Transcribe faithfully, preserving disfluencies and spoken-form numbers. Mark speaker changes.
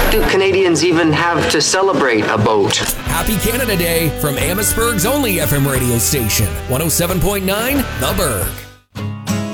Speaker 1: What do Canadians even have to celebrate a boat?
Speaker 2: Happy Canada Day from Amherstburg's only F M radio station, one oh seven point nine The Berg.